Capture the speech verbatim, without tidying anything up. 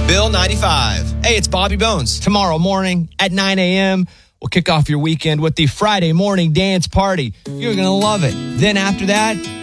Bill ninety-five. Hey, it's Bobby Bones. Tomorrow morning at nine a.m., we'll kick off your weekend with the Friday morning dance party. You're going to love it. Then after that,